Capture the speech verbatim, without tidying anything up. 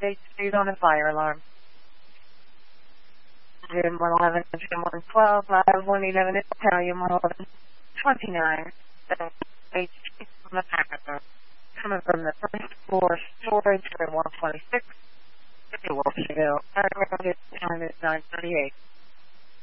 State Street on a fire alarm. Jim one eleven, Jim one twelve, live one eleven, Italian one eleven, twenty-nine, State Street on the Packard. Coming from the first floor storage for one twenty-six, Wilsonville. Time is nine thirty-eight.